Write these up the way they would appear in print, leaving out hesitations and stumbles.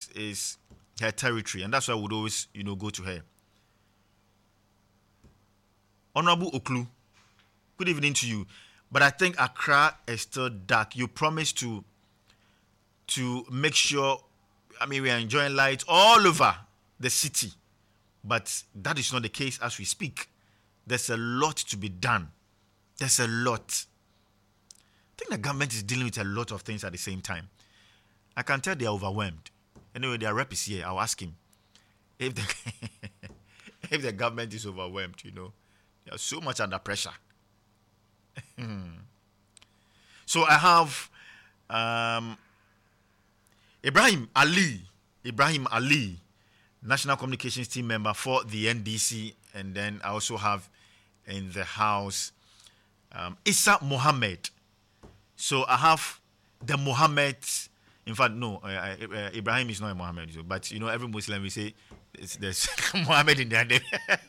is her territory, and that's why I would always, go to her. Honorable Oklu, good evening to you. But I think Accra is still dark. You promised to make sure, we are enjoying light all over the city. But that is not the case as we speak. There's a lot to be done. There's a lot. I think the government is dealing with a lot of things at the same time. I can tell they are overwhelmed. Anyway, their rep is here. I'll ask him if the government is overwhelmed, they are so much under pressure. So I have Ibrahim Ali, National Communications Team member for the NDC, and then I also have in the house Issa Mohammed. So I have the Mohammed. In fact, no, Ibrahim is not a Mohammed, but every Muslim we say there's Mohammed in their name.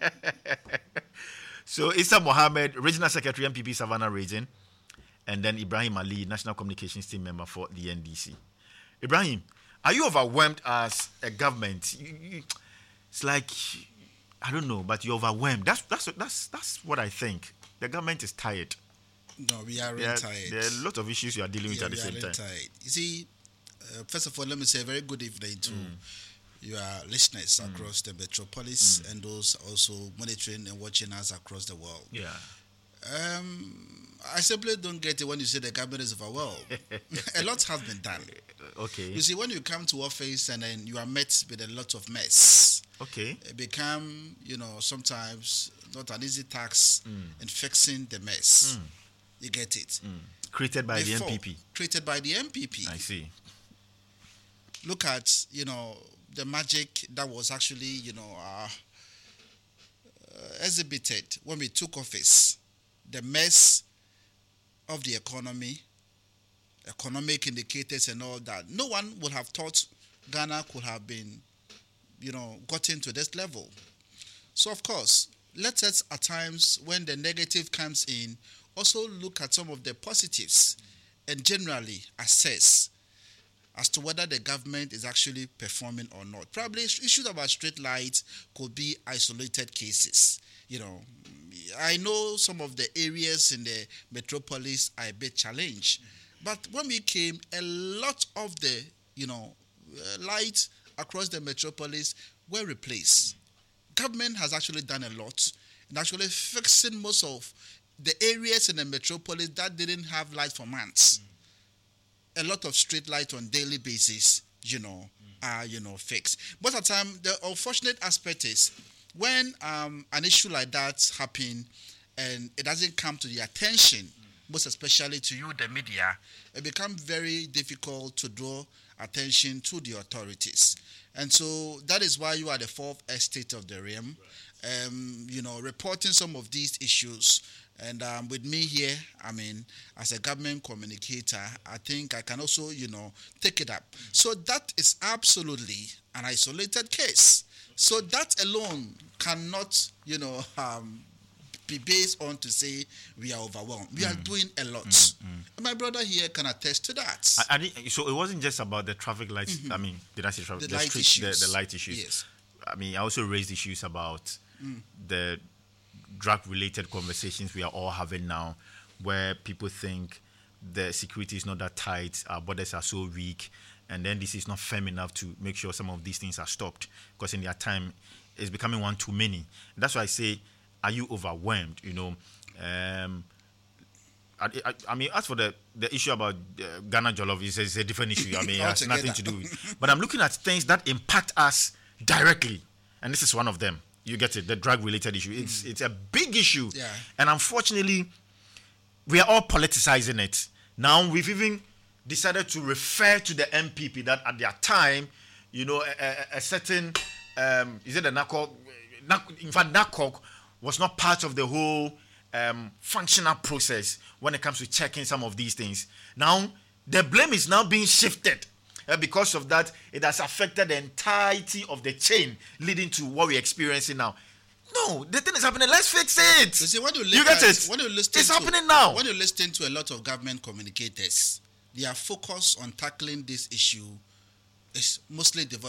So Issa Mohammed, Regional Secretary, MPP Savannah Region, and then Ibrahim Ali, National Communications Team member for the NDC. Ibrahim, are you overwhelmed as a government? It's like, I don't know, but you're overwhelmed. That's what I think. The government is tired. No, we are really tired. There are a lot of issues you are dealing with at the same time. Tired. You see, first of all, let me say a very good evening to your listeners across the metropolis and those also monitoring and watching us across the world. Yeah. I simply don't get it when you say the government is overwhelmed. A lot has been done. Okay. You see, when you come to office and then you are met with a lot of mess. Okay. It become, sometimes not an easy task in fixing the mess. You get it? Created by the MPP. Created by the MPP. I see. Look at, the magic that was actually, exhibited when we took office. The mess of the economy, economic indicators and all that. No one would have thought Ghana could have been, gotten to this level. So, of course, let us at times when the negative comes in, also look at some of the positives and generally assess as to whether the government is actually performing or not. Probably issues about street lights could be isolated cases. I know some of the areas in the metropolis are a bit challenged. But when we came, a lot of the, lights across the metropolis were replaced. Government has actually done a lot in actually fixing most of the areas in the metropolis that didn't have light for months. A lot of street lights on daily basis, are, fixed. But at the time, the unfortunate aspect is when an issue like that happens and it doesn't come to the attention, most especially to you, the media, it becomes very difficult to draw attention to the authorities. And so that is why you are the fourth estate of the realm, reporting some of these issues. And with me here, as a government communicator, I think I can also, take it up. So that is absolutely an isolated case. So that alone cannot, be based on to say we are overwhelmed. We are doing a lot. And my brother here can attest to that. So it wasn't just about the traffic lights. Did I say traffic? The light issues. The light issues. Yes. I also raised issues about the drug-related conversations we are all having now, where people think the security is not that tight, our borders are so weak, and then this is not firm enough to make sure some of these things are stopped, because in their time, it's becoming one too many. That's why I say, are you overwhelmed? As for the issue about Ghana Jollof, it's a different issue. It has nothing to do with. But I'm looking at things that impact us directly, and this is one of them. You get it, the drug-related issue. It's a big issue. Yeah. And unfortunately, we are all politicizing it. Now, we've even decided to refer to the MPP that at their time, a certain, is it the NACOC? In fact, NACOC was not part of the whole functional process when it comes to checking some of these things. Now, the blame is now being shifted. Because of that, it has affected the entirety of the chain leading to what we're experiencing now. No, the thing is happening. Let's fix it. You see, you get it? It's happening now. When you listen to a lot of government communicators, their focus on tackling this issue is mostly devoid